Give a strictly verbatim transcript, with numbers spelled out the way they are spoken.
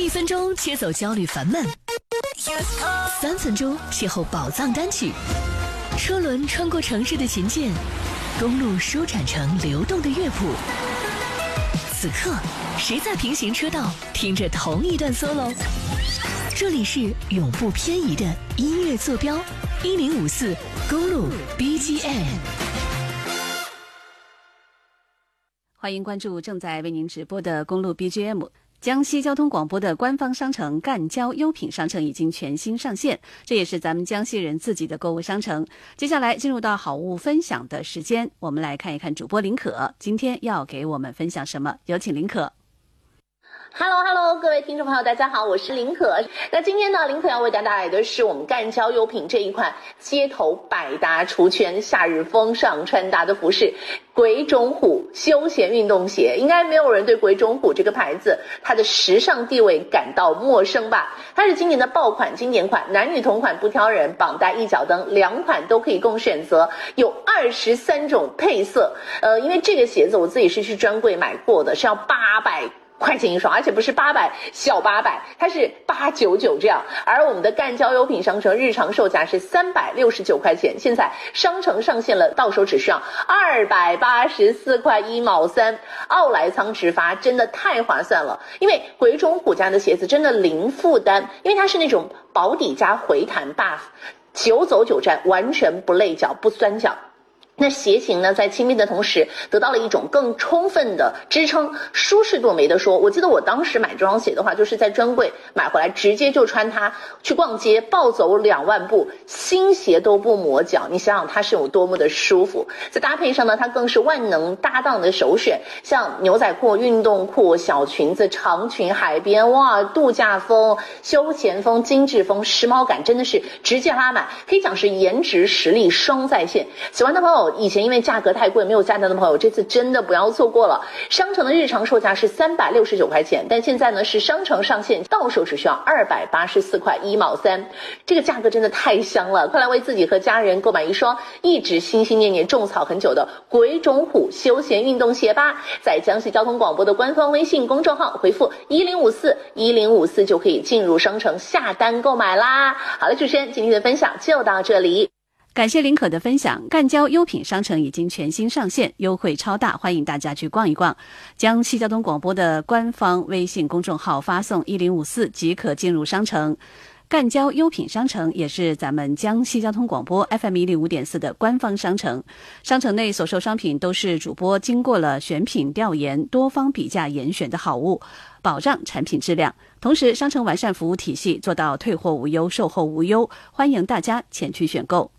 一分钟切走焦虑烦闷，三分钟邂逅宝藏单曲。车轮穿过城市的琴键，公路舒展成流动的乐谱。此刻，谁在平行车道听着同一段 solo？ 这里是永不偏移的音乐坐标，一零五四公路 B G M。 欢迎关注正在为您直播的公路 B G M。江西交通广播的官方商城赣交优品商城已经全新上线，这也是咱们江西人自己的购物商城。接下来进入到好物分享的时间，我们来看一看主播林可今天要给我们分享什么，有请林可。 Hello Hello， 各位听众朋友，大家好，我是林可。那今天呢，林可要为大家带来的是我们赣交优品这一款街头百搭出圈、夏日风尚穿搭的服饰——鬼冢虎休闲运动鞋。应该没有人对鬼冢虎这个牌子它的时尚地位感到陌生吧？它是今年的爆款经典款，男女同款不挑人，绑带一脚蹬，两款都可以供选择，有二十三种配色。呃，因为这个鞋子我自己是去专柜买过的，是要八百块钱一双，而且不是八百小八百，它是八九九这样。而我们的赣交优品商城日常售价是三百六十九块钱，现在商城上线了，到手只需要二百八十四块一毛三，奥莱仓直发，真的太划算了。因为鬼冢虎家的鞋子真的零负担，因为它是那种薄底加回弹 buff， 久走久站，完全不累脚不酸脚。那鞋型呢，在轻便的同时得到了一种更充分的支撑，舒适度没得说。我记得我当时买这双鞋的话，就是在专柜买回来，直接就穿它去逛街，暴走两万步，新鞋都不磨脚。你想想它是有多么的舒服。再搭配上呢，它更是万能搭档的首选，像牛仔裤、运动裤、小裙子、长裙、海边，哇，度假风、休闲风、精致风，时髦感真的是直接拉满，可以讲是颜值实力双在线。喜欢的朋友，以前因为价格太贵没有下单的朋友，这次真的不要错过了。商城的日常售价是三百六十九块钱，但现在呢是商城上线，到手只需要二百八十四块一毛三，这个价格真的太香了！快来为自己和家人购买一双一直心心念念种草很久的鬼冢虎休闲运动鞋吧！在江西交通广播的官方微信公众号回复一零五四一零五四就可以进入商城下单购买啦。好了，主持人今天的分享就到这里。 感谢林可的分享，赣交优品商城已经全新上线，优惠超大，欢迎大家去逛一逛。江西交通广播的官方微信公众号发送一零五四即可进入商城。赣交优品商城也是咱们江西交通广播 F M 一零五点四的官方商城，商城内所售商品都是主播经过了选品调研、多方比价严选的好物，保障产品质量。同时，商城完善服务体系，做到退货无忧、售后无忧，欢迎大家前去选购。